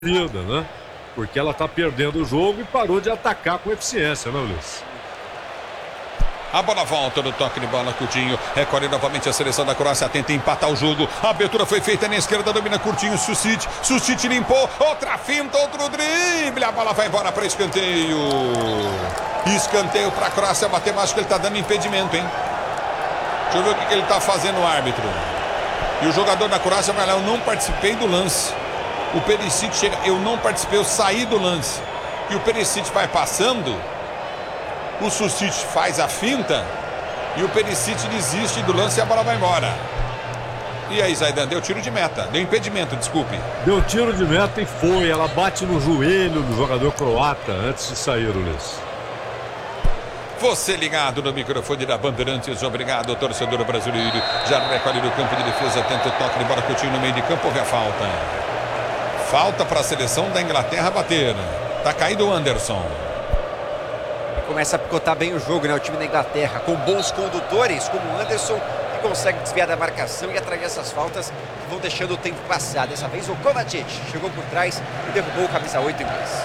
ferida, né? Porque ela tá perdendo o jogo e parou de atacar com eficiência, né, Ulisses? A bola volta no toque de bola, Coutinho. Recolhe novamente a seleção da Croácia, tenta empatar o jogo. A abertura foi feita na esquerda, domina Coutinho, Susic limpou. Outra finta, outro drible. A bola vai embora para escanteio. Escanteio para a Croácia bater, mas acho que ele tá dando impedimento, hein? Deixa eu ver o que ele tá fazendo, o árbitro. E o jogador da Croácia vai lá, eu não participei do lance. O Perisic chega, eu não participei, eu saí do lance. E o Perisic vai passando. O Susic faz a finta e o Perisic desiste do lance e a bola vai embora. E aí, Zaidan, deu tiro de meta, deu impedimento, desculpe. Deu tiro de meta e foi, ela bate no joelho do jogador croata antes de sair, Ulisses. Você ligado no microfone da Bandeirantes, obrigado, torcedor brasileiro. Já recolhe no campo de defesa, tenta o toque de bola, Coutinho no meio de campo, houve a falta. Falta para a seleção da Inglaterra bater. Tá caído o Anderson. Começa a picotar bem o jogo, né? O time da Inglaterra, com bons condutores, como o Anderson, que consegue desviar da marcação e atrair essas faltas que vão deixando o tempo passar. Dessa vez o Kovacic chegou por trás e derrubou o camisa 8 inglês.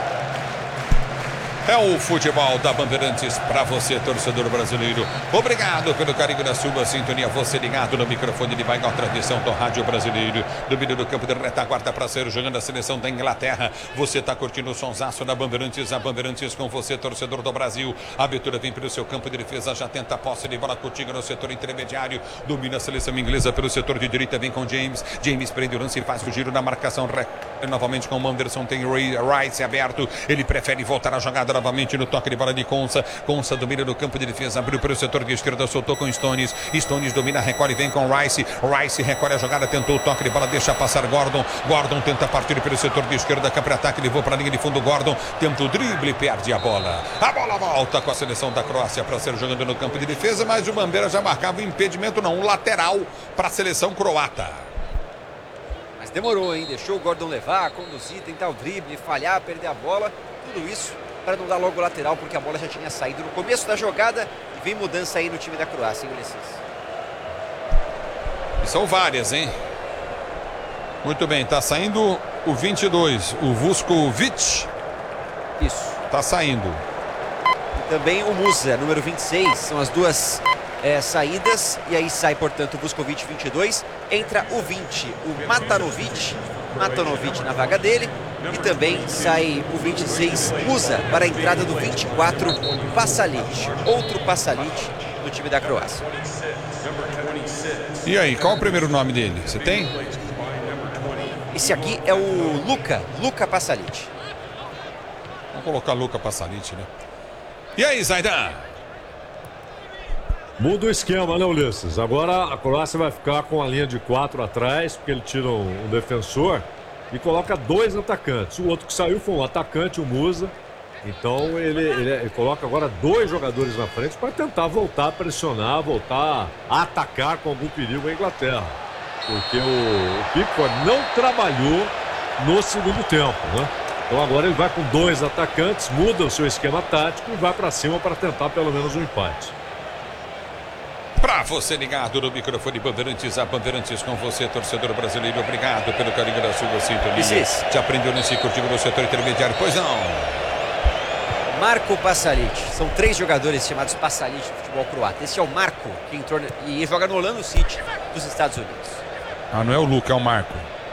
É o futebol da Bandeirantes para você, torcedor brasileiro. Obrigado pelo carinho da sua sintonia. Você ligado no microfone de maior tradição do rádio brasileiro. Domínio do campo de retaguarda para ser jogando a seleção da Inglaterra. Você está curtindo o sonsaço da Bandeirantes. A Bandeirantes com você, torcedor do Brasil. A abertura vem pelo seu campo de defesa. Já tenta a posse de bola contigo no setor intermediário. Domina a seleção inglesa pelo setor de direita. Vem com James. James prende o lance e faz o giro na marcação. Novamente com o Anderson. Tem Rice aberto. Ele prefere voltar a jogada novamente no toque de bola de Konsa. Konsa domina no campo de defesa, abriu para o setor de esquerda, soltou com Stones. Stones domina, recolhe, vem com Rice. Rice recolhe a jogada, tentou o toque de bola, deixa passar Gordon. Gordon tenta partir pelo setor de esquerda, campo de ataque, levou para a linha de fundo. Gordon tenta o drible, perde a bola. A bola volta com a seleção da Croácia para ser jogando no campo de defesa, mas o Bandeira já marcava o impedimento, não, um lateral para a seleção croata. Mas demorou, hein? Deixou o Gordon levar, conduzir, tentar o drible, falhar, perder a bola. Tudo isso para não dar logo o lateral, porque a bola já tinha saído no começo da jogada e vem mudança aí no time da Croácia, hein, Ulisses? E são várias, hein? Muito bem, tá saindo o 22, o Vuskovic. Isso. Tá saindo. E também o Musa, número 26, são as duas saídas, e aí sai, portanto, o Vuskovic 22, entra o 20, o Matanovic na vaga dele, e também sai o 26, Musa, para a entrada do 24, Pasalic, outro Pasalic do time da Croácia. E aí, qual o primeiro nome dele? Você tem? Esse aqui é o Luka Pasalic. Vamos colocar Luka Pasalic, né? E aí, Zaidan? Muda o esquema, né, Ulisses? Agora a Croácia vai ficar com a linha de 4 atrás, porque ele tira um defensor e coloca 2 atacantes. O outro que saiu foi um atacante, o Musa. Então ele coloca agora 2 jogadores na frente para tentar voltar a pressionar, voltar a atacar com algum perigo a Inglaterra. Porque o Pickford não trabalhou no segundo tempo, né? Então agora ele vai com 2 atacantes, muda o seu esquema tático e vai para cima para tentar pelo menos um empate. Para você ligado no microfone Bandeirantes, a Bandeirantes com você, torcedor brasileiro. Obrigado pelo carinho da sua sintonia. Te aprendeu nesse curtido no setor intermediário, pois não? Marco Pasalic. São 3 jogadores chamados Pasalic no futebol croata. Esse é o Marco, que entrou e joga no Orlando City dos Estados Unidos. Ah, não é o Luca, é o Marco.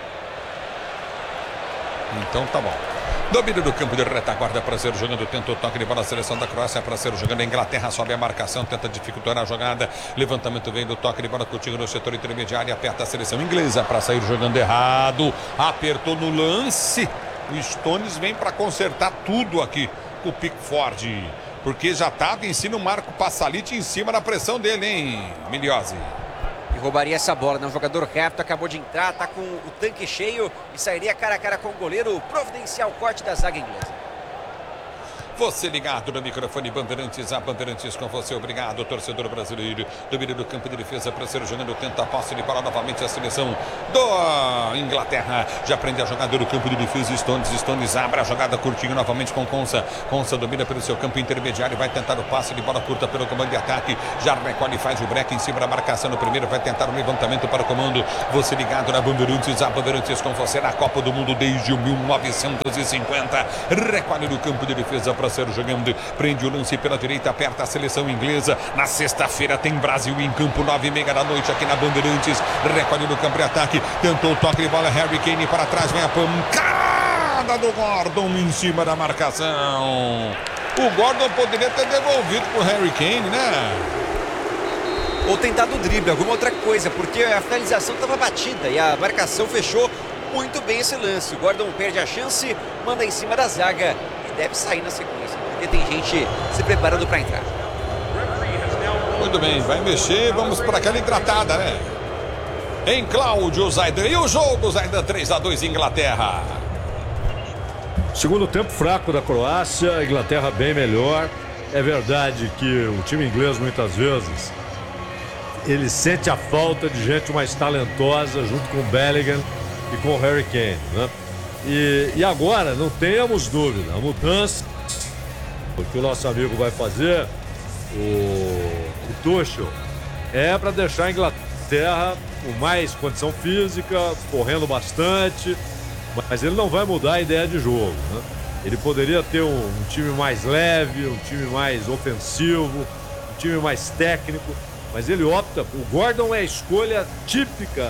Então tá bom. Domínio do campo de retaguarda para ser jogando, tenta o toque de bola, a seleção da Croácia para ser jogando, a Inglaterra sobe a marcação, tenta dificultar a jogada, levantamento vem do toque de bola contigo no setor intermediário, aperta a seleção inglesa para sair jogando errado, apertou no lance, o Stones vem para consertar tudo aqui com o Pickford, porque já estava em cima o Marco Pasalic em cima da pressão dele, hein, Miliose? E roubaria essa bola, né? Um jogador rápido, acabou de entrar, tá com o tanque cheio e sairia cara a cara com o goleiro, providencial corte da zaga inglesa. Você ligado no microfone Bandeirantes, a Bandeirantes com você. Obrigado, torcedor brasileiro. Domínio do campo de defesa para ser jogando, tenta a posse de bola novamente a seleção da Inglaterra. Já prende a jogada do campo de defesa. Stones abre a jogada curtinho novamente com Konsa. Konsa domina pelo seu campo intermediário, vai tentar o passe de bola curta pelo comando de ataque. Já recolhe, faz o break em cima da marcação no primeiro, vai tentar o levantamento para o comando. Você ligado na Bandeirantes, a Bandeirantes com você na Copa do Mundo desde 1950. Recolhe no campo de defesa para ser jogando, prende o lance pela direita, aperta a seleção inglesa. Na sexta-feira tem Brasil em campo, 9h30 da noite aqui na Bandeirantes. Recolhe no campo de ataque, tentou o toque de bola, Harry Kane para trás, vem a pancada do Gordon em cima da marcação. O Gordon poderia ter devolvido pro Harry Kane, né? Ou tentado o drible, alguma outra coisa, porque a finalização estava batida e a marcação fechou muito bem esse lance. O Gordon perde a chance, manda em cima da zaga e deve sair na sequência, porque tem gente se preparando para entrar. Muito bem, vai mexer, vamos para aquela hidratada, né? Em Cláudio Zaidan, e o jogo, Zaidan 3-2 Inglaterra. Segundo tempo fraco da Croácia, a Inglaterra bem melhor. É verdade que o time inglês muitas vezes ele sente a falta de gente mais talentosa junto com o Bellingham e com o Harry Kane, né? E agora, não tenhamos dúvida, a mudança que o nosso amigo vai fazer, o Tuchel, é para deixar a Inglaterra com mais condição física, correndo bastante, mas ele não vai mudar a ideia de jogo, né? Ele poderia ter um time mais leve, um time mais ofensivo, um time mais técnico, mas ele opta, o Gordon é a escolha típica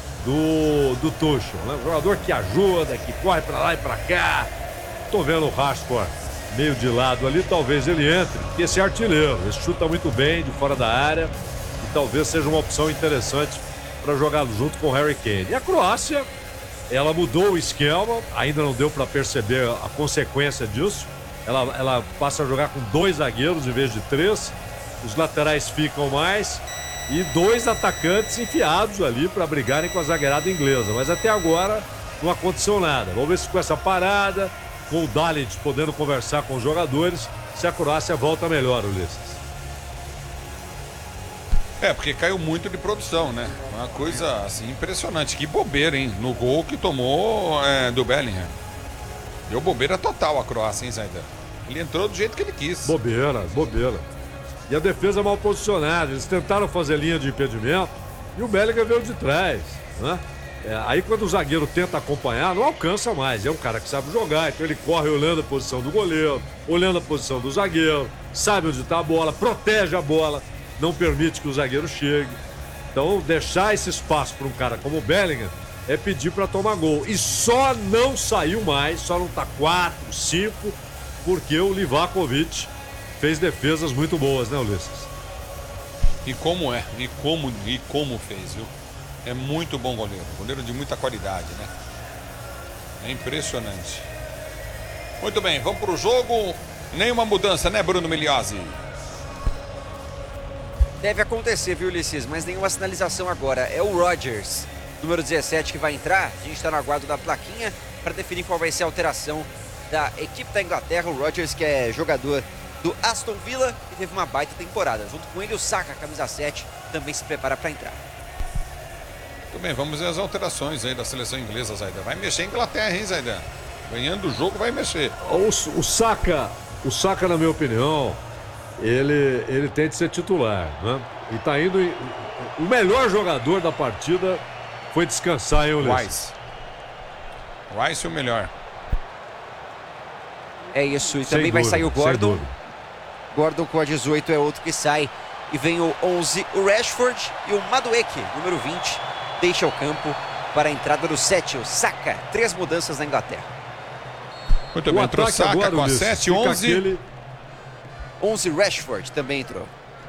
do Tuchel, né? Um jogador que ajuda, que corre para lá e para cá. Tô vendo o Rashford meio de lado ali, talvez ele entre, porque esse é artilheiro, ele chuta muito bem de fora da área e talvez seja uma opção interessante para jogar junto com o Harry Kane. E a Croácia, ela mudou o esquema, ainda não deu para perceber a consequência disso. Ela passa a jogar com 2 zagueiros em vez de 3, os laterais ficam mais e 2 atacantes enfiados ali para brigarem com a zagueirada inglesa. Mas até agora não aconteceu nada. Vamos ver se com essa parada, com o Dalit podendo conversar com os jogadores, se a Croácia volta melhor, Ulisses. Porque caiu muito de produção, né? Uma coisa assim impressionante. Que bobeira, hein? No gol que tomou do Bellingham. Deu bobeira total a Croácia, hein, Zaidan? Ele entrou do jeito que ele quis. Bobeira. E a defesa mal posicionada. Eles tentaram fazer linha de impedimento e o Bellingham veio de trás, né? Aí quando o zagueiro tenta acompanhar, não alcança mais. É um cara que sabe jogar, então ele corre olhando a posição do goleiro, olhando a posição do zagueiro, sabe onde está a bola, protege a bola, não permite que o zagueiro chegue. Então deixar esse espaço para um cara como o Bellingham é pedir para tomar gol. E só não saiu mais, só não está 4, 5, porque o Livakovic fez defesas muito boas, né, Ulisses? E como é? E como fez, viu? É muito bom goleiro. Goleiro de muita qualidade, né? É impressionante. Muito bem, vamos para o jogo. Nenhuma mudança, né, Bruno Migliozzi? Deve acontecer, viu, Ulisses? Mas nenhuma sinalização agora. É o Rodgers, número 17, que vai entrar. A gente está no aguardo da plaquinha para definir qual vai ser a alteração da equipe da Inglaterra. O Rodgers, que é jogador do Aston Villa e teve uma baita temporada. Junto com ele, o Saka, camisa 7, também se prepara para entrar. Muito bem, vamos ver as alterações aí da seleção inglesa, Zaidan. Vai mexer a Inglaterra, hein, Zaidan? Ganhando o jogo, vai mexer. O Saka, na minha opinião, ele tem de ser titular, né? E tá indo. O melhor jogador da partida foi descansar, hein, Ulisses? Rice o melhor. É isso, e também vai sair o Gordon. Gordon com a 18 é outro que sai. E vem o 11, o Rashford, e o Madueke, número 20, deixa o campo para a entrada do 7, o Saka. 3 mudanças na Inglaterra. Muito bem, entrou Saka agora, com a 7, 11. Aquele... 11, Rashford também entrou.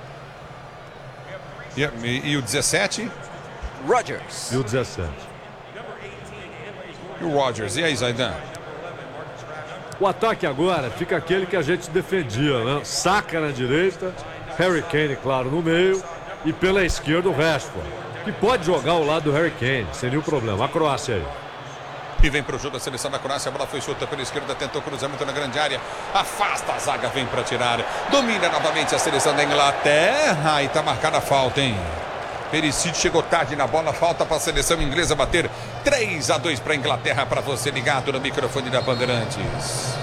E o 17? Rodgers. E o 17. E o Rodgers. E aí, Zaidan? O ataque agora fica aquele que a gente defendia, né? Saka na direita, Harry Kane, claro, no meio, e pela esquerda o Rashford, que pode jogar ao lado do Harry Kane, sem nenhum problema. A Croácia aí. E vem para o jogo a seleção da Croácia. A bola foi solta pela esquerda, tentou cruzamento na grande área. Afasta a zaga, vem para tirar. Domina novamente a seleção da Inglaterra. E está marcada a falta, hein? Perisic chegou tarde na bola. Falta para a seleção inglesa bater 3-2 para a Inglaterra. Para você ligado no microfone da Bandeirantes.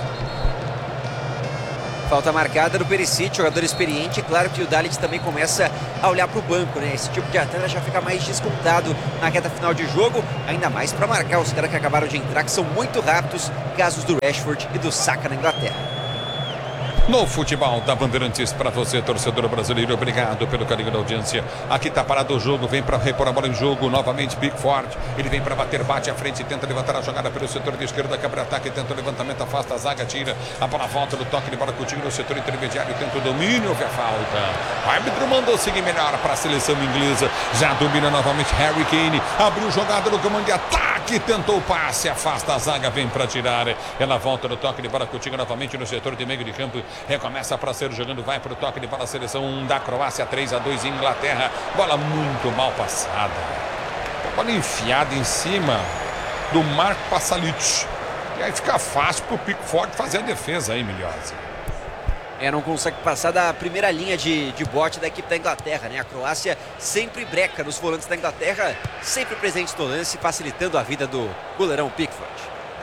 Falta marcada do Perisic, jogador experiente. Claro que o Dalit também começa a olhar para o banco, né? Esse tipo de atleta já fica mais descontado na reta final de jogo, ainda mais para marcar os caras que acabaram de entrar, que são muito rápidos, casos do Rashford e do Saka na Inglaterra. No futebol da Bandeirantes, para você, torcedor brasileiro, obrigado pelo carinho da audiência. Aqui está parado o jogo, vem para repor a bola em jogo, novamente Pickford, ele vem para bater, bate à frente, tenta levantar a jogada pelo setor de esquerda, quebra ataque, tenta o levantamento, afasta a zaga, tira a bola, volta do toque de bola Coutinho no setor intermediário, tenta o domínio, houve a falta. O árbitro mandou seguir melhor para a seleção inglesa, já domina novamente Harry Kane, abriu jogada no comando de ataque, tentou o passe, afasta a zaga, vem para tirar, ela volta no toque de bola Coutinho novamente no setor de meio de campo. Recomeça para ser jogando, vai para o toque de bola, a seleção da Croácia, 3-2 Inglaterra. Bola muito mal passada. Bola enfiada em cima do Mark Pasalic. E aí fica fácil para o Pickford fazer a defesa aí, Milhose. Não consegue passar da primeira linha de bote da equipe da Inglaterra, né? A Croácia sempre breca nos volantes da Inglaterra, sempre presente no lance, facilitando a vida do goleirão Pickford.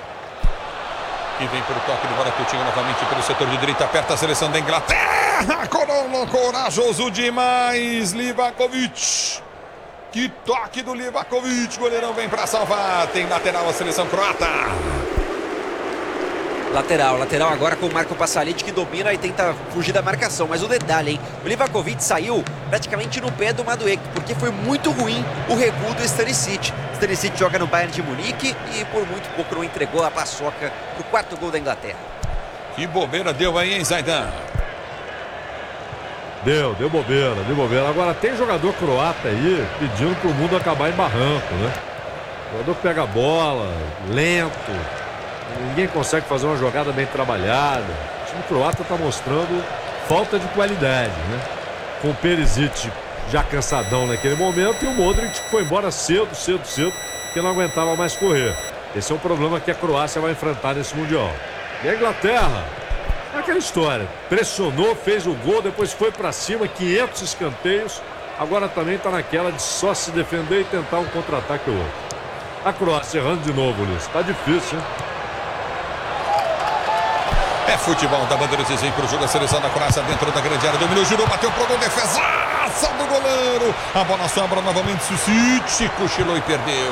E vem para o toque de bola Coutinho novamente pelo setor de direita, aperta a seleção da Inglaterra. Corajoso demais, Livakovic. Que toque do Livakovic, goleirão vem para salvar. Tem lateral a seleção croata. Lateral agora com o Marco Pasalic, que domina e tenta fugir da marcação. Mas o detalhe, hein? O Livakovic saiu praticamente no pé do Madueke, porque foi muito ruim o recuo do Stanisic. Stanisic joga no Bayern de Munique e por muito pouco não entregou a paçoca pro quarto gol da Inglaterra. Que bobeira deu aí, hein, Zaidan? Deu bobeira. Agora tem jogador croata aí pedindo pro mundo acabar em barranco, né? O jogador pega a bola, lento. Ninguém consegue fazer uma jogada bem trabalhada. O time croata está mostrando falta de qualidade, né? Com o Perisic já cansadão naquele momento e o Modric foi embora cedo, porque não aguentava mais correr. Esse é um problema que a Croácia vai enfrentar nesse Mundial. E a Inglaterra, é aquela história. Pressionou, fez o gol, depois foi para cima, 500 escanteios. Agora também está naquela de só se defender e tentar um contra-ataque ou outro. A Croácia errando de novo, Luiz. Está difícil, hein? É futebol da Bandeirantes, vem para o jogo a seleção da Croácia dentro da grande área, dominou, girou, bateu pro gol, defesaça do goleiro, a bola sobra novamente, Susic, cochilou e perdeu.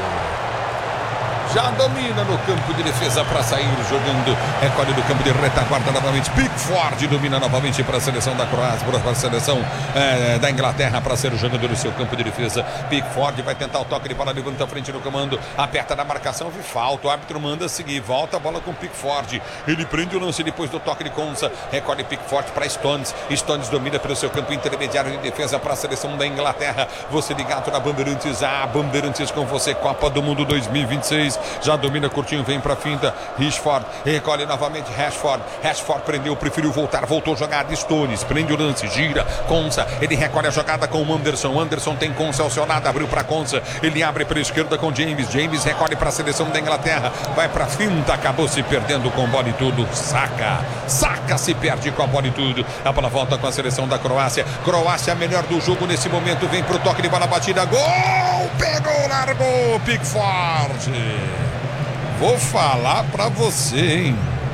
Já domina no campo de defesa para sair jogando, recolhe do campo de retaguarda novamente, Pickford domina novamente para a seleção da Croácia, para a seleção da Inglaterra, para ser jogando no seu campo de defesa. Pickford vai tentar o toque de bola, levanta a frente no comando, aperta na marcação, vi falta, o árbitro manda seguir, volta a bola com Pickford, ele prende o lance depois do toque de Konsa, recolhe Pickford para Stones domina pelo seu campo intermediário de defesa para a seleção da Inglaterra. Você ligado na Bandeirantes, a Bandeirantes com você, Copa do Mundo 2026. Já domina, Coutinho, vem para a finta, Rashford, recolhe novamente Rashford prendeu, preferiu voltou jogada, Stones, prende o lance, gira, Konsa, ele recolhe a jogada com o Anderson tem Konsa ao seu lado, abriu para Konsa, ele abre pela esquerda com James recolhe para a seleção da Inglaterra, vai para a finta, acabou se perdendo com bola e tudo, Saka se perde com a bola e tudo, a bola volta com a seleção da Croácia melhor do jogo nesse momento, vem pro toque de bola batida, gol, pegou, largou, Pickford. Vou falar pra você, hein?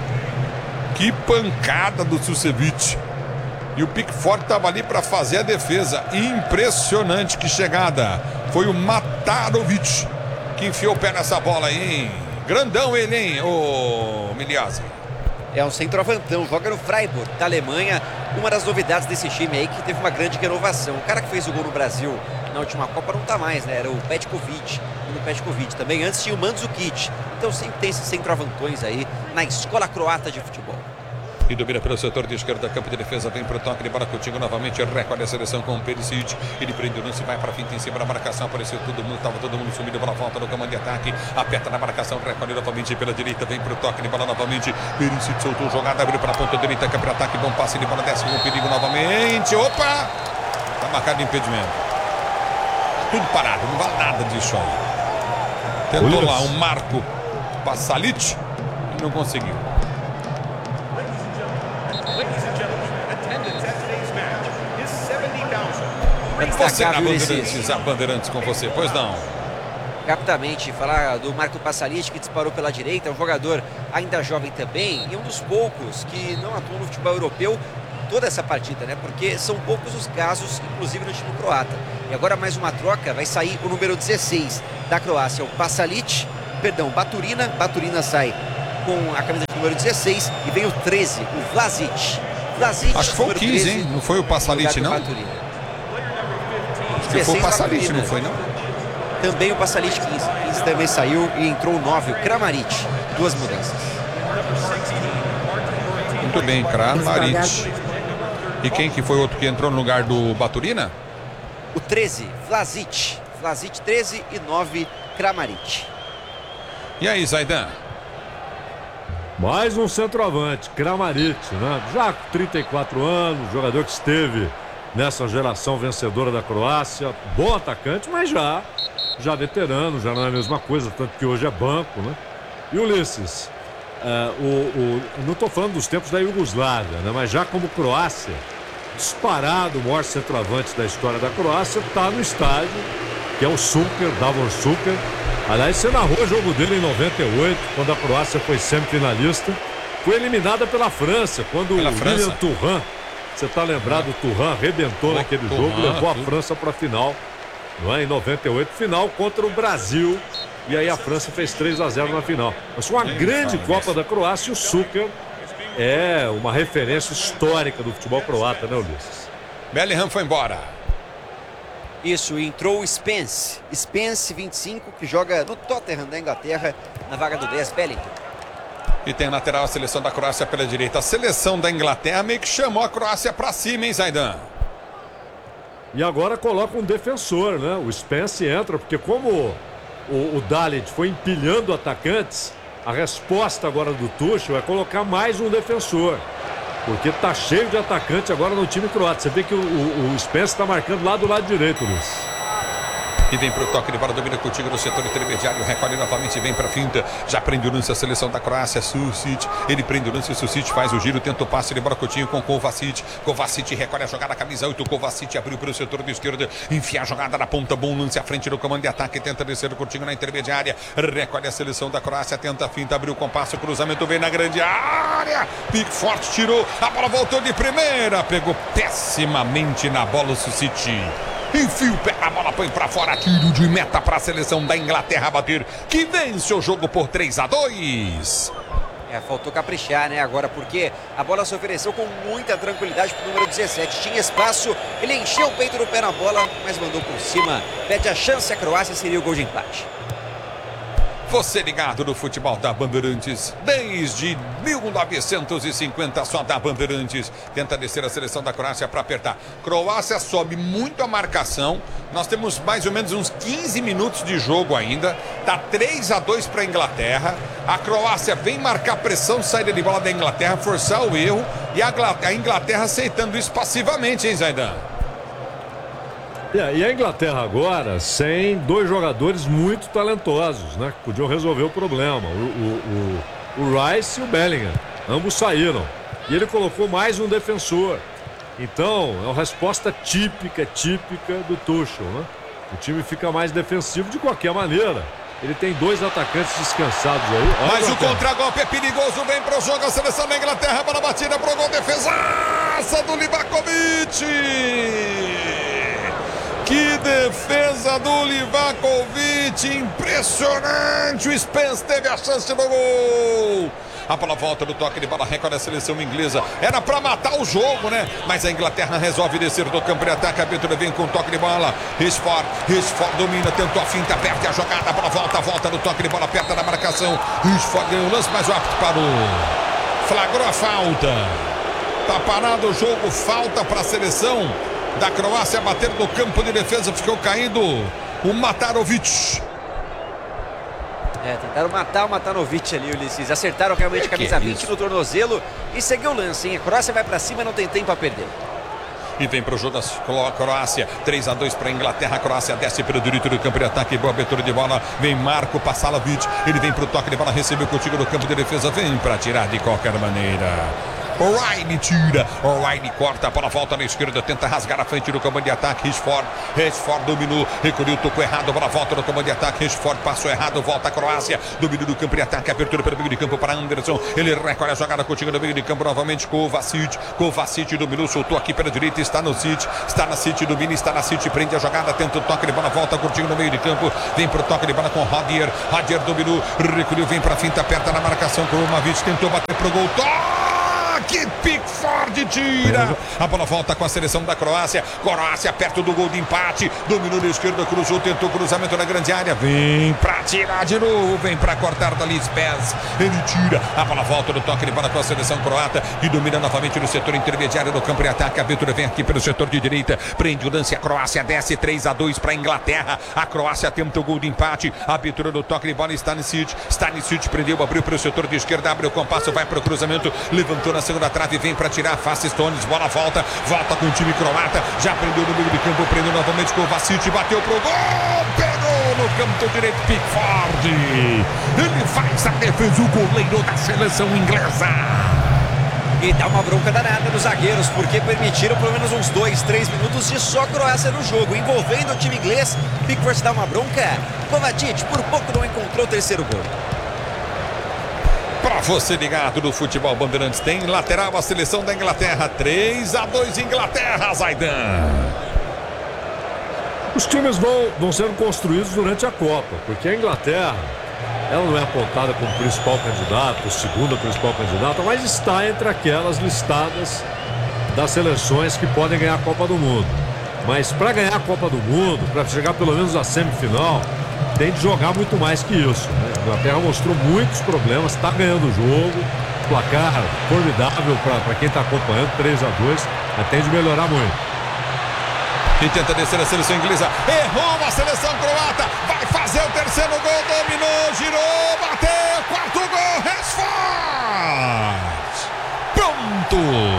Que pancada do Susevic. E o Pickford estava ali para fazer a defesa. Impressionante, que chegada. Foi o Matarovic que enfiou o pé nessa bola aí, hein? Grandão ele, hein, ô Miliazzi? É um centroavantão, joga no Freiburg, da Alemanha. Uma das novidades desse time aí que teve uma grande renovação. O cara que fez o gol no Brasil na última Copa não tá mais, né? Era o Petkovic. Também antes tinha o Mandzukic. Então sempre tem esses centroavantões aí na escola croata de futebol. E domina pelo setor de esquerda, campo de defesa, vem pro toque de bola, Coutinho novamente, recolhe a seleção com o Perisic, ele prende o lance, vai pra finta em cima da marcação, apareceu todo mundo, tava todo mundo sumido, bola volta no comando de ataque, aperta na marcação, recolhe novamente pela direita, vem pro toque de bola novamente, Perisic soltou jogada, abriu pra ponta direita, campo de ataque, bom passe de bola, desce com perigo novamente, opa! Tá marcado impedimento. Tudo parado, não vale nada disso aí. Tentou lá um Marco Pasalic e não conseguiu. Você na Bandeirantes, a Bandeirantes com você, pois não? Rapidamente, falar do Marco Pasalic, que disparou pela direita, um jogador ainda jovem também, e um dos poucos que não atuou no futebol europeu toda essa partida, né? Porque são poucos os casos, inclusive no time croata. E agora mais uma troca, vai sair o número 16 da Croácia, o Baturina. Baturina sai com a camisa de número 16 e vem o 13, o Vlasic. Acho que foi o 15, hein? Não foi o Pasalic, não? Acho que foi o Pasalic, não foi, não? Também o Pasalic 15. 15 também saiu e entrou o 9, o Kramaric. Duas mudanças. Muito bem, Kramaric. E quem que foi outro que entrou no lugar do Baturina? O 13, Vlasic. Vlasic 13 e 9, Kramaric. E aí, Zaidan? Mais um centroavante, Kramaric, né? Já com 34 anos, jogador que esteve nessa geração vencedora da Croácia. Bom atacante, mas já veterano, já não é a mesma coisa, tanto que hoje é banco, né? E Ulisses, não estou falando dos tempos da Iugoslávia, né? Mas já como Croácia, disparado o maior centroavante da história da Croácia, está no estádio, que é o Šuker, Davor Šuker. Aliás, você narrou o jogo dele em 98, quando a Croácia foi semifinalista. Foi eliminada pela França, quando o William Thuram, você está lembrado, o Thuram arrebentou naquele jogo, levou a França para a final, não é? Em 98, final contra o Brasil. E aí a França fez 3-0 na final. Mas foi uma grande Copa da Croácia e o Šuker é uma referência histórica do futebol croata, né, Ulisses? Bellingham foi embora. Isso, entrou o Spence, 25, que joga no Tottenham da Inglaterra, na vaga do 10, Bellingham. E tem lateral a seleção da Croácia pela direita. A seleção da Inglaterra meio que chamou a Croácia pra cima, hein, Zaidan? E agora coloca um defensor, né? O Spence entra, porque como o Dalit foi empilhando atacantes, a resposta agora do Tuchel é colocar mais um defensor. Porque tá cheio de atacante agora no time croata. Você vê que o Spence está marcando lá do lado direito, Luiz. E vem pro toque de bola, domina contigo no setor intermediário, recolhe novamente, vem pra finta, já prende o lance a seleção da Croácia, Susic, ele prende o lance, Susic faz o giro, tenta o passe de bola Coutinho com Kovacic, Kovacic recolhe a jogada, camisa 8, Kovacic abriu pro setor de esquerda, enfia a jogada na ponta, bom lance à frente do comando de ataque, tenta descer o Coutinho na intermediária, recolhe a seleção da Croácia, tenta a finta, abriu o compasso, cruzamento vem na grande área, Pickford tirou, a bola voltou de primeira, pegou pessimamente na bola o Susic. Enfia o pé na bola, põe pra fora, tiro de meta pra seleção da Inglaterra bater, que vence o jogo por 3-2. Faltou caprichar, né, agora, porque a bola se ofereceu com muita tranquilidade pro número 17. Tinha espaço, ele encheu o peito do pé na bola, mas mandou por cima. Pede a chance, a Croácia seria o gol de empate. Você ligado no futebol da Bandeirantes, desde 1950 só da Bandeirantes. Tenta descer a seleção da Croácia para apertar. Croácia sobe muito a marcação. Nós temos mais ou menos uns 15 minutos de jogo ainda. Tá 3-2 para a Inglaterra. A Croácia vem marcar pressão, saída de bola da Inglaterra, forçar o erro. E a Inglaterra aceitando isso passivamente, hein, Zaidan? E a Inglaterra agora sem dois jogadores muito talentosos, né? Que podiam resolver o problema. O Rice e o Bellingham. Ambos saíram. E ele colocou mais um defensor. Então, é uma resposta típica do Tuchel, né? O time fica mais defensivo de qualquer maneira. Ele tem dois atacantes descansados aí. Mas o contragolpe é perigoso, vem pro jogo a seleção da Inglaterra, bola batida pro gol, defesaça do Livakovic. Que defesa do Livakovic, impressionante, o Spence teve a chance do gol. A bola volta do toque de bola, recorde a seleção inglesa. Era pra matar o jogo, né? Mas a Inglaterra resolve descer do campo de ataque. A abertura vem com o toque de bola. Rashford domina, tentou a finta, perde a jogada. A bola volta do toque de bola, aperta na marcação. Rashford ganhou o lance, mas o árbitro parou. Flagrou a falta. Tá parado o jogo, falta pra seleção da Croácia bater no campo de defesa. Ficou caído o Matarovic. Tentaram matar o Matanovic ali, Ulisses. Acertaram realmente a camisa 20 no tornozelo e seguiu o lance, hein? A Croácia vai pra cima e não tem tempo a perder. e vem para o jogo da Croácia. 3-2 para a Inglaterra. A Croácia desce pelo direito do campo de ataque. Boa abertura de bola. Vem Marco Pasalovic. Ele vem para o toque de bola. Recebeu contigo no campo de defesa. Vem para tirar de qualquer maneira. O'Reilly tira, O'Reilly corta, a bola volta na esquerda, tenta rasgar a frente do comando de ataque. Rashford dominou, recolheu, tocou errado, a bola volta no comando de ataque. Rashford passou errado, volta a Croácia, domínio do campo de ataque, abertura pelo meio de campo para Anderson. Ele recolhe a jogada contigo no meio de campo novamente. Kovacic dominou, soltou aqui pela direita, está no City, domina, está na City, prende a jogada, tenta o toque de bola, volta contigo no meio de campo, vem pro toque de bola com Rodier dominou, recolheu, vem pra finta, aperta na marcação. Kovacic tentou bater pro gol, que Pickford tira. A bola volta com a seleção da Croácia. Croácia perto do gol de empate. Dominou na esquerda, cruzou, tentou cruzamento na grande área. Vem pra tirar de novo. Vem pra cortar dali Spence. Ele tira. A bola volta no toque de bola com a seleção croata. E domina novamente no setor intermediário do campo de ataque. A abertura vem aqui pelo setor de direita. Prende o lance. A Croácia desce 3-2 pra Inglaterra. A Croácia tenta o gol de empate. A abertura do toque de bola. Stanisic prendeu, abriu pro setor de esquerda. Abre o compasso, vai pro cruzamento. Levantou na segunda trave, vem para tirar, face Stones, bola volta com o time croata, já prendeu no meio de campo, prendeu novamente com o Kovacic, bateu pro gol, pegou no canto direito Pickford, ele faz a defesa, o goleiro da seleção inglesa. E dá uma bronca danada nos zagueiros, porque permitiram pelo menos uns 2-3 minutos de só Croácia no jogo, envolvendo o time inglês. Pickford dá uma bronca, Kovacic por pouco não encontrou o terceiro gol. Para você ligado no Futebol Bandeirantes, tem lateral a seleção da Inglaterra. 3-2 Inglaterra, Zaidan. Os times vão sendo construídos durante a Copa, porque a Inglaterra, ela não é apontada como principal candidato, segunda principal candidata, mas está entre aquelas listadas das seleções que podem ganhar a Copa do Mundo. Mas para ganhar a Copa do Mundo, para chegar pelo menos à semifinal, tem de jogar muito mais que isso, né? A Inglaterra mostrou muitos problemas, está ganhando o jogo, placar formidável para quem está acompanhando, 3-2, mas tem de melhorar muito. E tenta descer a seleção inglesa, errou a seleção croata, vai fazer o terceiro gol, dominou, girou, bateu, quarto gol, Rashford! Pronto!